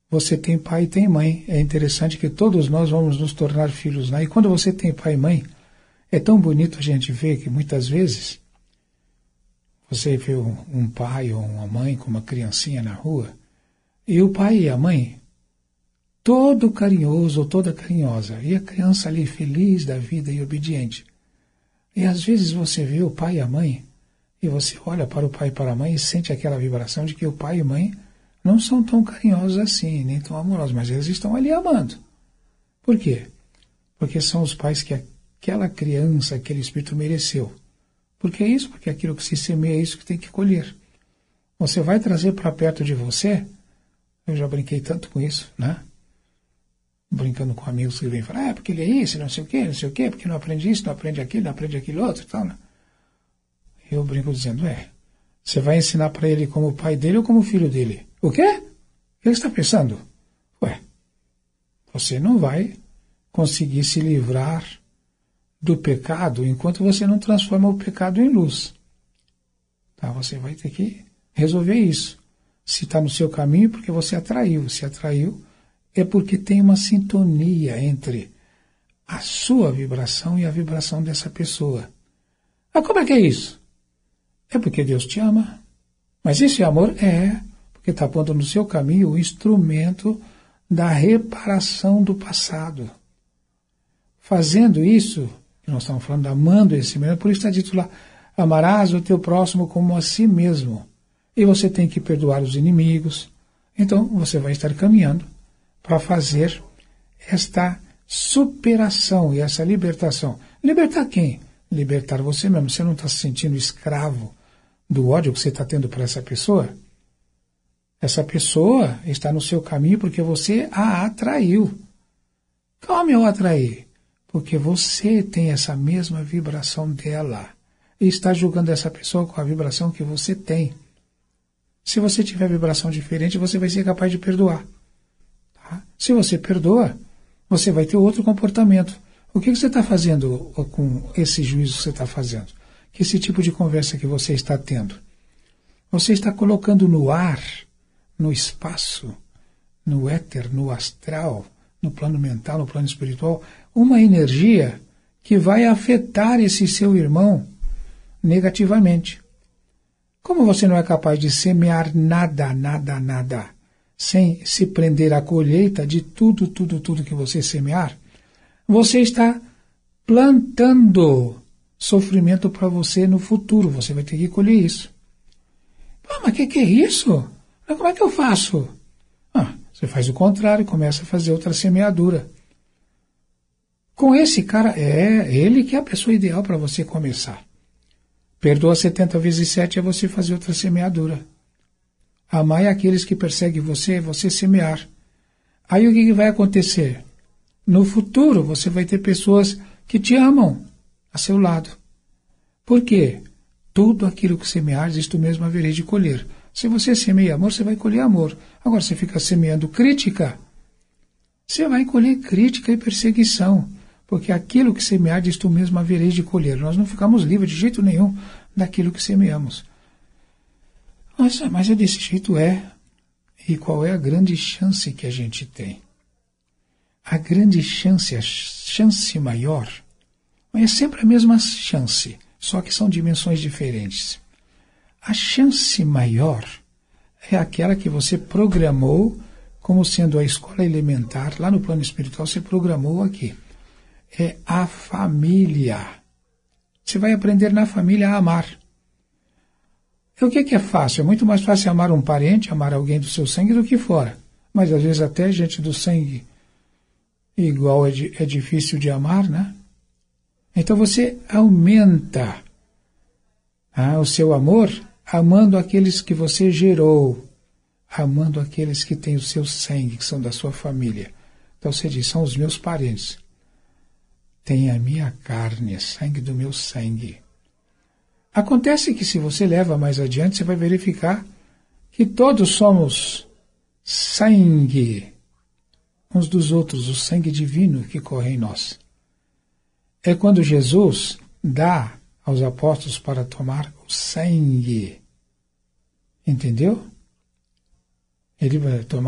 você tem pai e tem mãe. É interessante que todos nós vamos nos tornar filhos, né? E quando você tem pai e mãe, é tão bonito a gente ver que muitas vezes você vê um pai ou uma mãe com uma criancinha na rua, e o pai e a mãe todo carinhoso ou toda carinhosa, e a criança ali feliz da vida e obediente. E às vezes você vê o pai e a mãe, e você olha para o pai e para a mãe e sente aquela vibração de que o pai e a mãe não são tão carinhosos assim, nem tão amorosos, mas eles estão ali amando. Por quê? Porque são os pais que aquela criança, aquele espírito mereceu. Porque é isso, porque aquilo que se semeia é isso que tem que colher. Você vai trazer para perto de você, eu já brinquei tanto com isso, né? Brincando com amigos que vêm falar, porque ele é isso, não sei o quê, porque não aprende isso, não aprende aquilo, não aprende aquilo outro e tal, né? Eu brinco dizendo, você vai ensinar para ele como o pai dele ou como o filho dele? O quê? O que ele está pensando? Você não vai conseguir se livrar do pecado enquanto você não transforma o pecado em luz. Tá? Você vai ter que resolver isso. Se está no seu caminho, porque você atraiu. Se atraiu, é porque tem uma sintonia entre a sua vibração e a vibração dessa pessoa. Ah, como é que é isso? É porque Deus te ama. Mas isso é amor? É, porque está pondo no seu caminho o instrumento da reparação do passado. Fazendo isso, nós estamos falando, amando esse mesmo, por isso está dito lá, amarás o teu próximo como a si mesmo. E você tem que perdoar os inimigos. Então, você vai estar caminhando para fazer esta superação e essa libertação. Libertar quem? Libertar você mesmo. Você não está se sentindo escravo do ódio que você está tendo para essa pessoa? Essa pessoa está no seu caminho porque você a atraiu. Como eu atraí? Porque você tem essa mesma vibração dela e está julgando essa pessoa com a vibração que você tem. Se você tiver vibração diferente, você vai ser capaz de perdoar. Tá? Se você perdoa, você vai ter outro comportamento. O que você está fazendo com esse juízo que você está fazendo? Que esse tipo de conversa que você está tendo? Você está colocando no ar, no espaço, no éter, no astral, no plano mental, no plano espiritual, uma energia que vai afetar esse seu irmão negativamente. Como você não é capaz de semear nada, sem se prender à colheita de tudo que você semear, você está plantando sofrimento para você no futuro. Você vai ter que colher isso. Mas o que é isso? Como é que eu faço? Você faz o contrário, começa a fazer outra semeadura. Com esse cara, ele que é a pessoa ideal para você começar. Perdoa 70 vezes 7 é você fazer outra semeadura. Amar aqueles que perseguem você, é você semear. Aí o que vai acontecer? No futuro você vai ter pessoas que te amam a seu lado. Por quê? Tudo aquilo que semeares, isto mesmo haverei de colher. Se você semeia amor, você vai colher amor. Agora, se fica semeando crítica, você vai colher crítica e perseguição. Porque aquilo que semeares, isto mesmo haverei de colher. Nós não ficamos livres de jeito nenhum daquilo que semeamos. Mas é desse jeito E qual é a grande chance que a gente tem? A grande chance, a chance maior, é sempre a mesma chance, só que são dimensões diferentes. A chance maior é aquela que você programou como sendo a escola elementar, lá no plano espiritual você programou aqui. É a família. Você vai aprender na família a amar. E o que é fácil? É muito mais fácil amar um parente, amar alguém do seu sangue do que fora. Mas às vezes até gente do sangue igual é difícil de amar, né? Então você aumenta o seu amor amando aqueles que você gerou, amando aqueles que têm o seu sangue, que são da sua família. Então você diz, são os meus parentes. Tem a minha carne, sangue do meu sangue. Acontece que se você leva mais adiante, você vai verificar que todos somos sangue uns dos outros, o sangue divino que corre em nós. É quando Jesus dá aos apóstolos para tomar o sangue. Entendeu? Ele vai tomar